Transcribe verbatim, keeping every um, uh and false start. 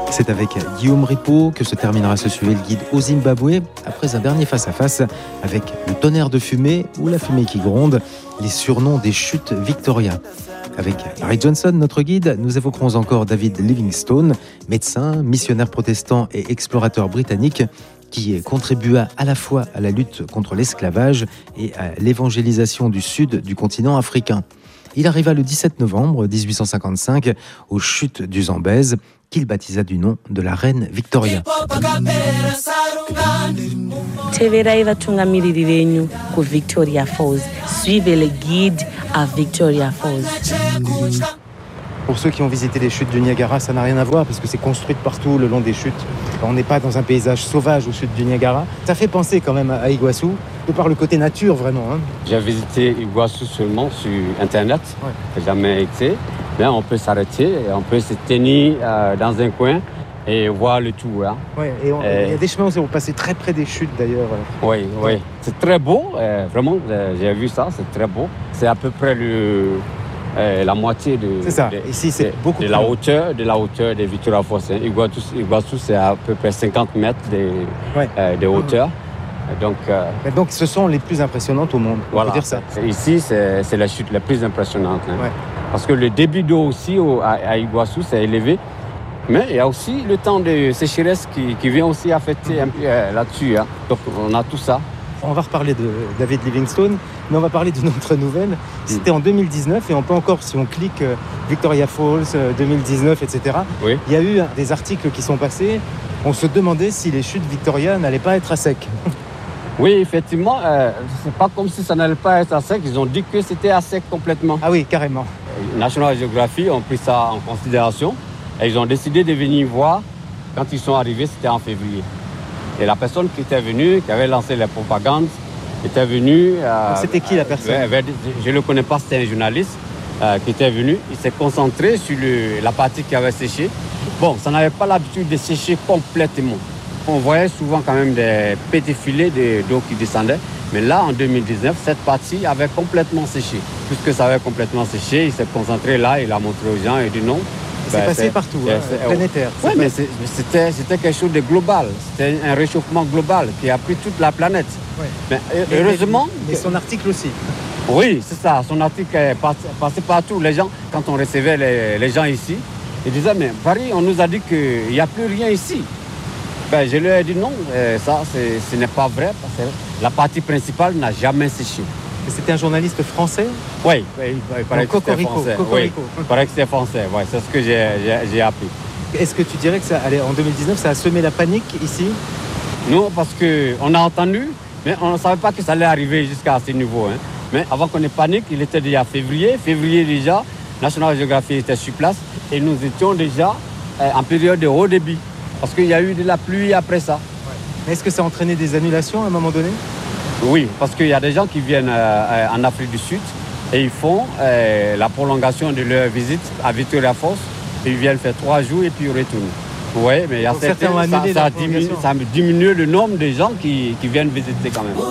C'est avec Guillaume Ripaud que se terminera ce sujet le guide au Zimbabwe, après un dernier face-à-face avec le tonnerre de fumée ou la fumée qui gronde, les surnoms des chutes Victoria. Avec Harry Johnson, notre guide, nous évoquerons encore David Livingstone, médecin, missionnaire protestant et explorateur britannique, qui contribua à la fois à la lutte contre l'esclavage et à l'évangélisation du sud du continent africain. Il arriva le dix-sept novembre dix-huit cent cinquante-cinq aux chutes du Zambèze, qu'il baptisa du nom de la reine Victoria. Teverai vatungamiriri venyu ku Victoria Falls. Suivez le guide à Victoria Falls. Pour ceux qui ont visité les chutes du Niagara, ça n'a rien à voir parce que c'est construit partout le long des chutes. On n'est pas dans un paysage sauvage aux chutes du Niagara. Ça fait penser quand même à Iguassou, de par le côté nature vraiment. Hein. J'ai visité Iguassou seulement sur Internet, ouais. J'ai jamais été. Mais on peut s'arrêter, on peut se tenir euh, dans un coin et voir le tout. Hein. Ouais, et on, et... il y a des chemins où on passait très près des chutes d'ailleurs. Oui, oui. C'est très beau, euh, vraiment, euh, j'ai vu ça, c'est très beau. C'est à peu près le... Euh, la moitié de, c'est ça. de, Ici, c'est de, beaucoup de la hauteur de la hauteur des Victoria Falls. Hein. Iguassou, Iguassou, c'est à peu près cinquante mètres de, ouais. euh, de hauteur. Mmh. Donc, euh, donc, ce sont les plus impressionnantes au monde. On voilà. peut dire ça. Ici, c'est, c'est la chute la plus impressionnante. Hein. Ouais. Parce que le débit d'eau aussi au, à, à Iguassou, c'est élevé. Mais il y a aussi le temps de sécheresse qui, qui vient aussi affecter un peu euh, là-dessus. Hein. Donc, on a tout ça. On va reparler de David Livingstone, mais on va parler d'une autre nouvelle. C'était mmh. en deux mille dix-neuf et on peut encore, si on clique euh, Victoria Falls euh, deux mille dix-neuf, et cetera, oui. Il y a eu des articles qui sont passés. On se demandait si les chutes Victoria n'allaient pas être à sec. Oui, effectivement, euh, c'est pas comme si ça n'allait pas être à sec. Ils ont dit que c'était à sec complètement. Ah oui, carrément. National Geographic ont pris ça en considération et ils ont décidé de venir voir. Quand ils sont arrivés, c'était en février. Et la personne qui était venue, qui avait lancé la propagande, était venue... Euh, c'était qui la personne euh, Je ne le connais pas, c'était un journaliste euh, qui était venu. Il s'est concentré sur le, la partie qui avait séché. Bon, ça n'avait pas l'habitude de sécher complètement. On voyait souvent quand même des petits filets de, d'eau qui descendaient. Mais là, en deux mille dix-neuf, cette partie avait complètement séché. Puisque ça avait complètement séché, il s'est concentré là, il a montré aux gens et dit non. C'est ben, passé c'est, partout, c'est, hein, c'est, planétaire. Oui, mais c'est, c'était, c'était quelque chose de global. C'était un réchauffement global qui a pris toute la planète. Oui. Mais, mais heureusement... Mais, mais son article aussi. Oui, c'est ça. Son article est passé partout. Les gens, quand on recevait les, les gens ici, ils disaient, mais Paris, on nous a dit qu'il n'y a plus rien ici. Ben, je leur ai dit non, ça, c'est, ce n'est pas vrai. Parce que la partie principale n'a jamais séché. C'était un journaliste français ? Oui, il, il paraît que c'était français. Oui, il paraît que c'était français, ouais, c'est ce que j'ai, j'ai, j'ai appris. Est-ce que tu dirais que ça, allez, en deux mille dix-neuf, ça a semé la panique ici ? Non, parce qu'on a entendu, mais on ne savait pas que ça allait arriver jusqu'à ce niveau. Hein. Mais avant qu'on ait panique, il était déjà février. Février déjà, National Geographic était sur place et nous étions déjà euh, en période de haut débit. Parce qu'il y a eu de la pluie après ça. Ouais. Mais est-ce que ça a entraîné des annulations à un moment donné ? Oui, parce qu'il y a des gens qui viennent euh, en Afrique du Sud et ils font euh, la prolongation de leur visite à Victoria Falls. Ils viennent faire trois jours et puis ils retournent. Oui, mais il y a certains, ça, ça, diminue, ça diminue le nombre de gens qui, qui viennent visiter quand même.